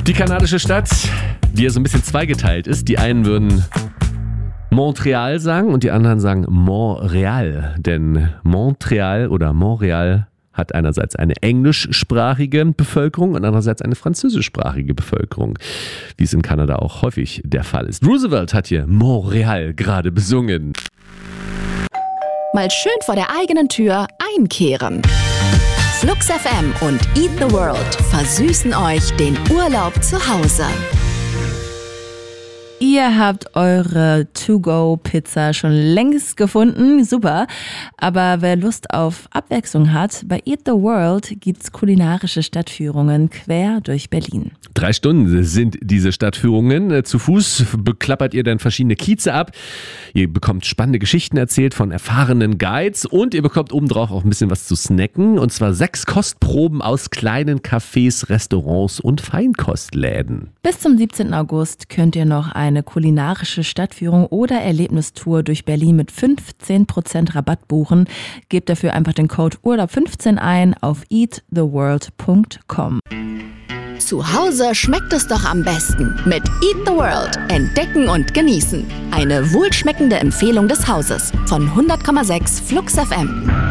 Die kanadische Stadt, die ja so ein bisschen zweigeteilt ist. Die einen würden Montreal sagen und die anderen sagen Montreal. Denn Montreal hat einerseits eine englischsprachige Bevölkerung und andererseits eine französischsprachige Bevölkerung, wie es in Kanada auch häufig der Fall ist. Roosevelt hat hier Montreal gerade besungen. Mal schön vor der eigenen Tür einkehren. Flux FM und Eat the World versüßen euch den Urlaub zu Hause. Ihr habt eure To-Go-Pizza schon längst gefunden, super. Aber wer Lust auf Abwechslung hat, bei Eat the World gibt's kulinarische Stadtführungen quer durch Berlin. 3 Stunden sind diese Stadtführungen. Zu Fuß beklappert ihr dann verschiedene Kieze ab. Ihr bekommt spannende Geschichten erzählt von erfahrenen Guides und ihr bekommt obendrauf auch ein bisschen was zu snacken. Und zwar 6 Kostproben aus kleinen Cafés, Restaurants und Feinkostläden. Bis zum 17. August könnt ihr noch eine kulinarische Stadtführung oder Erlebnistour durch Berlin mit 15% Rabatt buchen. Gebt dafür einfach den Code Urlaub15 ein auf eattheworld.com. Zu Hause schmeckt es doch am besten mit Eat the World. Entdecken und genießen. Eine wohlschmeckende Empfehlung des Hauses von 100,6 Flux FM.